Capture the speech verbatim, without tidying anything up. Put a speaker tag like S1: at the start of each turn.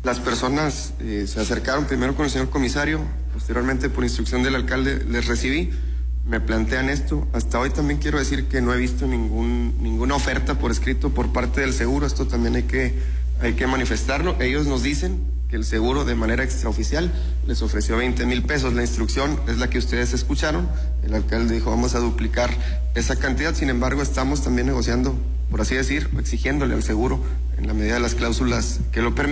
S1: Las personas eh, se acercaron primero con el señor comisario, posteriormente por instrucción del alcalde les recibí, me plantean esto. Hasta hoy también quiero decir que no he visto ningún, ninguna oferta por escrito por parte del seguro, esto también hay que, hay que manifestarlo. Ellos nos dicen que el seguro de manera extraoficial les ofreció veinte mil pesos, la instrucción es la que ustedes escucharon, el alcalde dijo vamos a duplicar esa cantidad, sin embargo estamos también negociando, por así decir, exigiéndole al seguro en la medida de las cláusulas que lo permiten.